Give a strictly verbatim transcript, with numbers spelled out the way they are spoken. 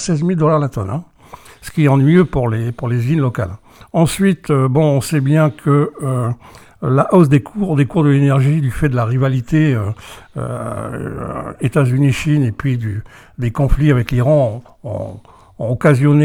seize mille dollars la tonne, hein, ce qui est ennuyeux pour les, pour les usines locales. Ensuite, euh, bon, on sait bien que euh, la hausse des cours, des cours de l'énergie, du fait de la rivalité euh, euh, États-Unis-Chine et puis du, des conflits avec l'Iran, ont, ont occasionné